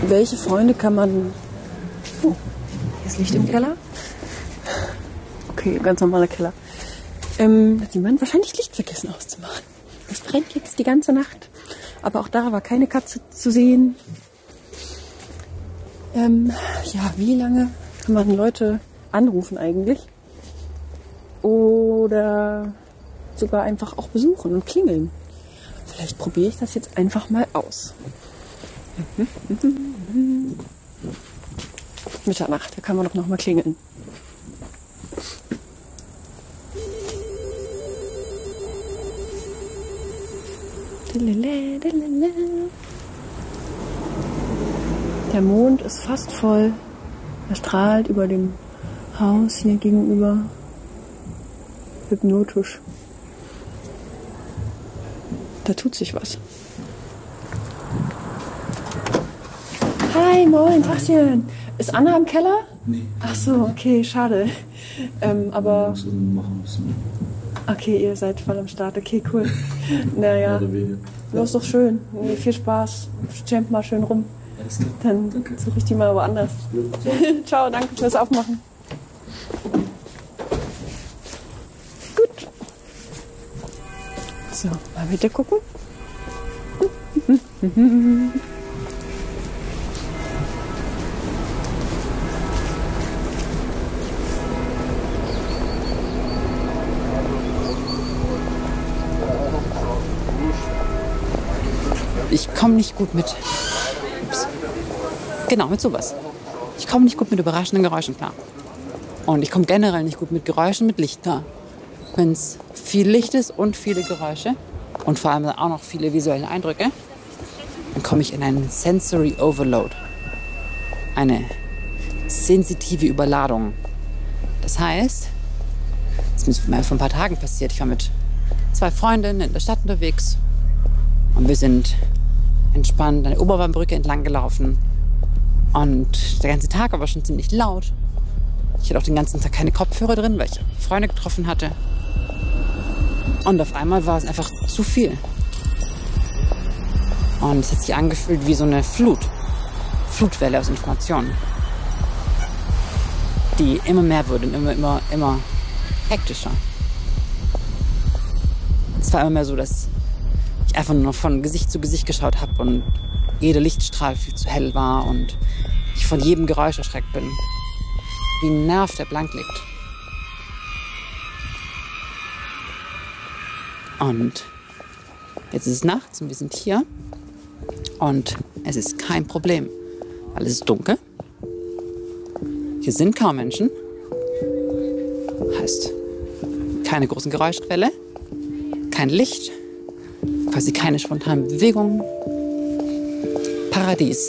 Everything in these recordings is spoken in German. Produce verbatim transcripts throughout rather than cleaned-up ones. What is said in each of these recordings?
welche Freunde kann man... Oh, hier ist Licht im Keller. Okay, ganz normaler Keller. Ähm, hat jemand wahrscheinlich Licht vergessen auszumachen. Es brennt jetzt die ganze Nacht. Aber auch da war keine Katze zu sehen. Ähm, ja, wie lange kann man Leute anrufen eigentlich? Oder sogar einfach auch besuchen und klingeln. Vielleicht probiere ich das jetzt einfach mal aus. Mitternacht, da kann man doch noch mal klingeln. Der Mond ist fast voll. Er strahlt über dem Haus hier gegenüber. Hypnotisch. Da tut sich was. Hi, moin, Tachchen. Ist Anna im Keller? Nee. Ach so, okay, schade. Ähm, aber... Okay, ihr seid voll am Start. Okay, cool. Naja, das ist doch schön. Nee, viel Spaß. Champ mal schön rum. Dann danke. Suche ich die mal woanders. Ciao, danke fürs Aufmachen. Gut. So, mal bitte gucken. Ich komme nicht gut mit. Ups. Genau, mit sowas. Ich komme nicht gut mit überraschenden Geräuschen klar. Und ich komme generell nicht gut mit Geräuschen, mit Licht klar. Wenn es viel Licht ist und viele Geräusche und vor allem auch noch viele visuelle Eindrücke, dann komme ich in einen Sensory Overload. Eine sensitive Überladung. Das heißt, das ist mir vor ein paar Tagen passiert. Ich war mit zwei Freundinnen in der Stadt unterwegs und wir sind entspannt an der Oberbahnbrücke entlang gelaufen. Und der ganze Tag war schon ziemlich laut. Ich hatte auch den ganzen Tag keine Kopfhörer drin, weil ich Freunde getroffen hatte. Und auf einmal war es einfach zu viel. Und es hat sich angefühlt wie so eine Flut. Flutwelle aus Informationen. Die immer mehr wurde und immer, immer, immer hektischer. Es war immer mehr so, dass ich einfach nur noch von Gesicht zu Gesicht geschaut habe und jeder Lichtstrahl viel zu hell war und ich von jedem Geräusch erschreckt bin. Wie ein Nerv, der blank liegt. Und jetzt ist es nachts und wir sind hier und es ist kein Problem, weil es ist dunkel. Hier sind kaum Menschen. Heißt, keine großen Geräuschquelle, kein Licht, quasi keine spontanen Bewegungen. Paradies.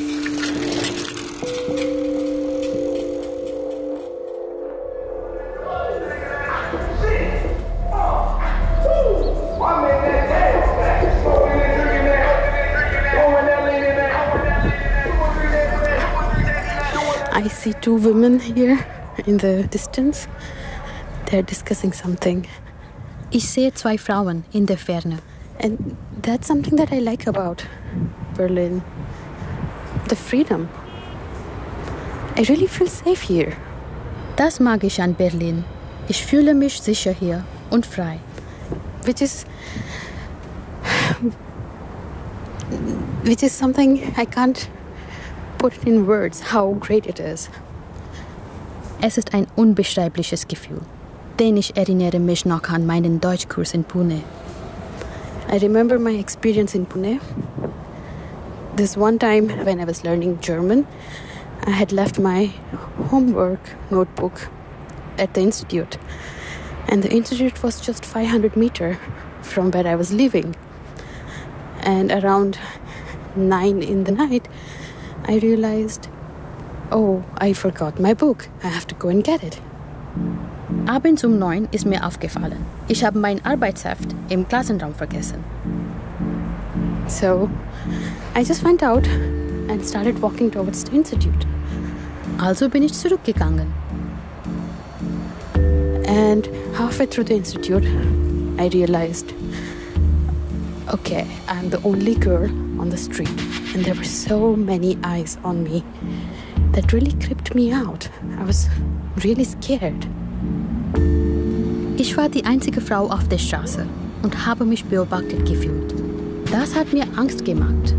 I see two women here in the distance. They're discussing something. Ich sehe zwei Frauen in der Ferne. And that's something that I like about Berlin. The freedom. I really feel safe here. Das mag ich an Berlin. Ich fühle mich sicher hier und frei. Which is... Which is something I can't put in words how great it is. Es ist ein unbeschreibliches Gefühl, denn ich erinnere mich noch an meinen Deutschkurs in Pune. I remember my experience in Pune. This one time when I was learning German, I had left my homework notebook at the institute. And the institute was just five hundred meters from where I was living. And around nine in the night, I realized, oh, I forgot my book. I have to go and get it. Abends um neun ist mir aufgefallen, ich habe mein Arbeitsheft im Klassenraum vergessen. So, I just went out and started walking towards the institute. Also bin ich zurückgegangen. And halfway through the institute, I realized, okay, I'm the only girl on the street, and there were so many eyes on me. That really creeped me out. I was really scared. Ich war die einzige Frau auf der Straße und habe mich beobachtet gefühlt. Das hat mir Angst gemacht.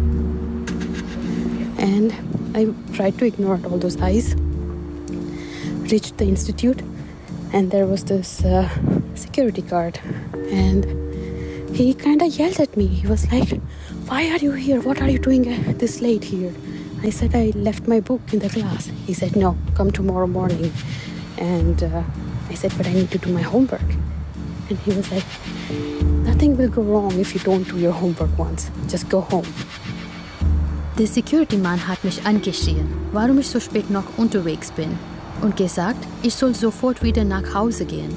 And I tried to ignore all those eyes. Reached the institute, and there was this uh, security guard, and he kind of yelled at me. He was like, "Why are you here? What are you doing uh, this late here?" I said, "I left my book in the class." He said, "No, come tomorrow morning." And uh, I said, "But I need to do my homework." And he was like, "Nothing will go wrong if you don't do your homework once. Just go home." Der Security-Mann hat mich angeschrien, warum ich so spät noch unterwegs bin, und gesagt, ich soll sofort wieder nach Hause gehen.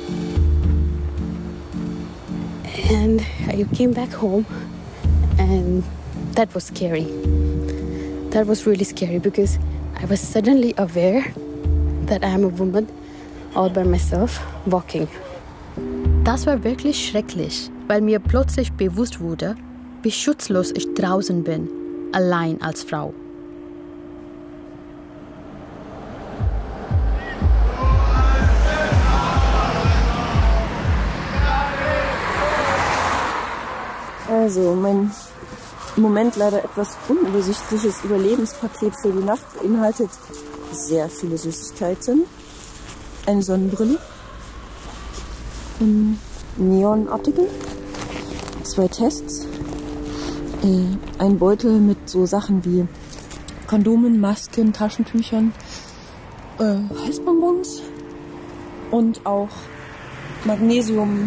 And I came back home, and that was scary. That was really scary because I was suddenly aware that I am a woman all by myself walking. Das war wirklich schrecklich, weil mir plötzlich bewusst wurde, wie schutzlos ich draußen bin, allein als Frau. Also, mein im Moment leider etwas unübersichtliches Überlebenspaket für die Nacht beinhaltet sehr viele Süßigkeiten, eine Sonnenbrille, ein Neonartikel, zwei Tests, äh, ein Beutel mit so Sachen wie Kondomen, Masken, Taschentüchern, äh, Heißbonbons und auch Magnesium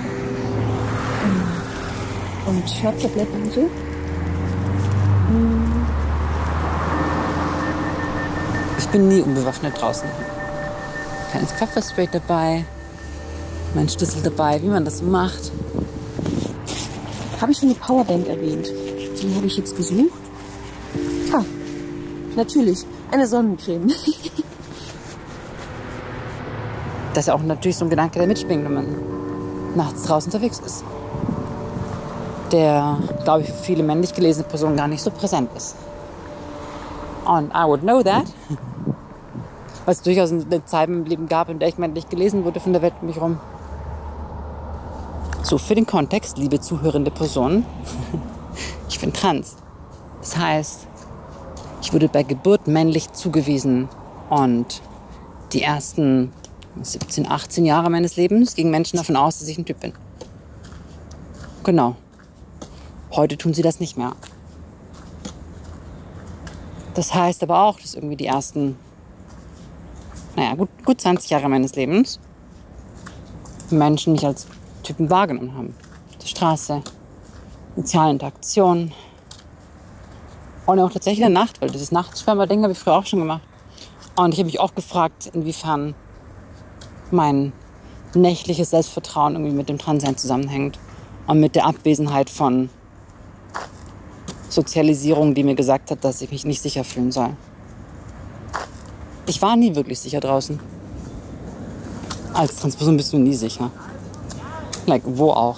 äh, und Schlaftabletten und so. Ich bin nie unbewaffnet draußen. Kleines Pfefferspray dabei, mein Schlüssel dabei, wie man das so macht. Habe ich schon die Powerbank erwähnt? Die habe ich jetzt gesucht. Ah, natürlich, eine Sonnencreme. Das ist ja auch natürlich so ein Gedanke, der mitschwingt, wenn man nachts draußen unterwegs ist. Der, glaube ich, für viele männlich gelesene Personen gar nicht so präsent ist. Und I would know that. Weil es durchaus eine Zeit im Leben gab, in der ich männlich gelesen wurde von der Welt um mich herum. So, für den Kontext, liebe zuhörende Personen, ich bin trans. Das heißt, ich wurde bei Geburt männlich zugewiesen und die ersten siebzehn, achtzehn Jahre meines Lebens gingen Menschen davon aus, dass ich ein Typ bin. Genau. Heute tun sie das nicht mehr. Das heißt aber auch, dass irgendwie die ersten, naja, gut, gut zwanzig Jahre meines Lebens Menschen mich als Typen wahrgenommen haben. Auf der Straße, soziale Interaktion und auch tatsächlich in der Nacht, weil dieses Nachtschwärmer-Ding habe ich früher auch schon gemacht. Und ich habe mich auch gefragt, inwiefern mein nächtliches Selbstvertrauen irgendwie mit dem Transsein zusammenhängt und mit der Abwesenheit von Sozialisierung, die mir gesagt hat, dass ich mich nicht sicher fühlen soll. Ich war nie wirklich sicher draußen. Als Transperson bist du nie sicher. Like, wo auch.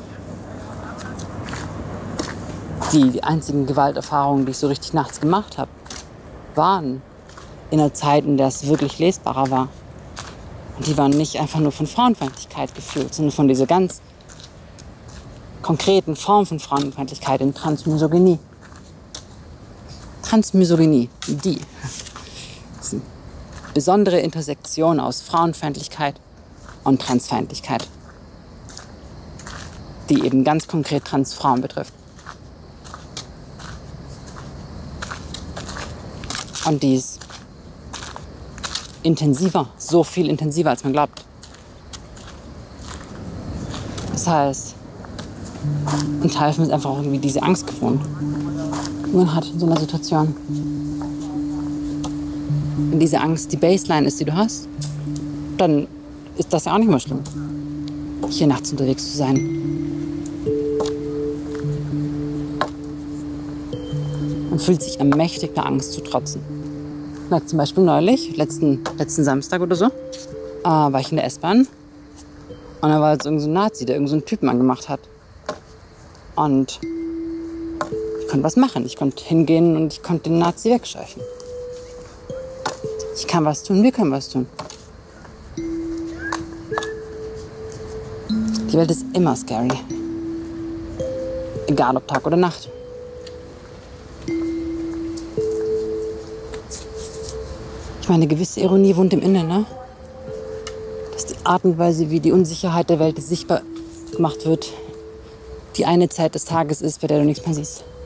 Die einzigen Gewalterfahrungen, die ich so richtig nachts gemacht habe, waren in einer Zeit, in der es wirklich lesbarer war. Und die waren nicht einfach nur von Frauenfeindlichkeit gefühlt, sondern von dieser ganz konkreten Form von Frauenfeindlichkeit in Transmisogynie. Transmisogynie, die. Das ist eine besondere Intersektion aus Frauenfeindlichkeit und Transfeindlichkeit, die eben ganz konkret Transfrauen betrifft. Und die ist intensiver, so viel intensiver, als man glaubt. Das heißt, ein Teil von mir ist einfach auch irgendwie diese Angst gewohnt, die man hat in so einer Situation. Wenn diese Angst die Baseline ist, die du hast, dann ist das ja auch nicht mehr schlimm, hier nachts unterwegs zu sein. Man fühlt sich ermächtigt, der Angst zu trotzen. Na, zum Beispiel neulich, letzten, letzten Samstag oder so, äh, war ich in der S-Bahn und da war jetzt irgend so ein Nazi, der irgend so einen Typen angemacht hat. Und Ich konnte was machen. Ich konnte hingehen und ich konnte den Nazi wegscheuchen. Ich kann was tun, wir können was tun. Die Welt ist immer scary. Egal ob Tag oder Nacht. Ich meine, eine gewisse Ironie wohnt im Inneren, ne? Dass die Art und Weise, wie die Unsicherheit der Welt sichtbar gemacht wird, die eine Zeit des Tages ist, bei der du nichts mehr siehst.